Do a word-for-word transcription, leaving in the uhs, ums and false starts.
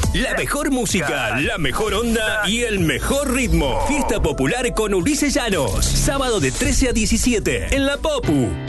La mejor música, la mejor onda y el mejor ritmo. Fiesta popular con Ulises Llanos. Sábado de trece a diecisiete en La Popu.